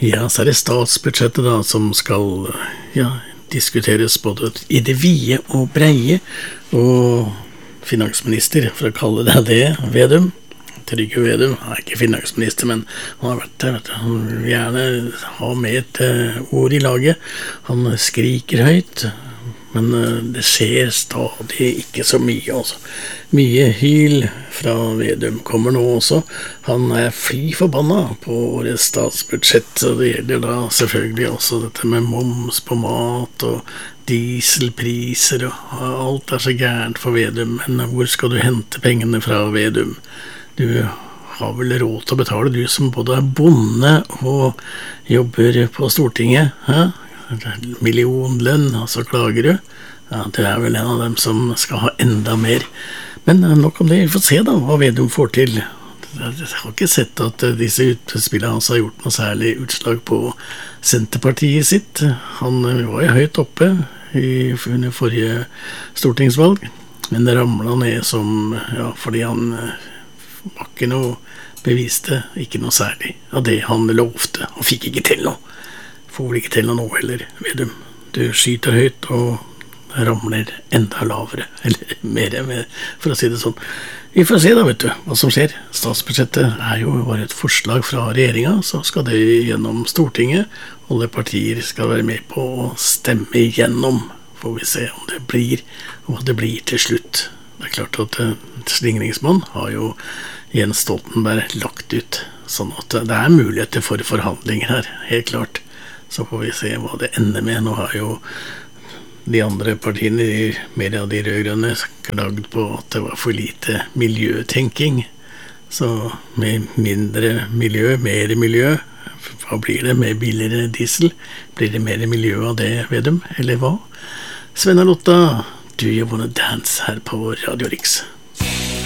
Ja, så det statsbudsjettet da, som skal diskuteres både i det vide og breie, og finansminister, for å kalle det, Vedum. Trygve Vedum, han ikke finansminister, men han har vært det, vet du. Han vil gjerne ha med et ord i laget. Han skriker høyt, men det skjer stadig ikke så mye, altså. Mye hyl fra Vedum kommer nå også. Han fly forbanna på årets statsbudsjett, og det gjelder da selvfølgelig også dette med moms på mat og dieselpriser, og alt så gærent for Vedum. Men hvor skal du hente pengene fra, Vedum? Du har vel råd til å betale, du som både bonde og jobber på Stortinget, hæ? Millionlønn, og så klager du. Ja, du vel en av dem som skal ha enda mer. Men nok om det, vi får se da hva Vedum får til. Jeg har ikke sett at disse utspillene hans har gjort noe særlig utslag på Senterpartiet sitt. Han var jo høyt oppe under forrige stortingsvalg, men det ramlet ned som, fordi han var ikke noe, beviste ikke noe særlig av det han lovte. Han fikk ikke til noe. Får vel ikke til noe nå heller, Vedum. Du skyter høyt og ramler enda lavere, eller mer, for å si det sånn. Vi får se da, vet du, hva som skjer. Statsbudsjettet jo bare et forslag fra regjeringen, så skal det gjennom Stortinget. Alle partier skal være med på å stemme igjennom. Får vi se om det blir, og hva det blir til slutt. Det klart at slingringsmann har jo Jens Stoltenberg lagt ut, sånn at det muligheter for forhandlinger her, helt klart. Så får vi se hva det ender med. Nå har jo de andre partiene, mer av de rødgrønne, klagd på at det var for lite miljøtenking. Så med mindre miljø, mer miljø, hva blir det med billigere diesel? Blir det mer miljø av det, Vedum, eller hva? Sven og Lotta, Do You Wanna Dance her på Radio Riks.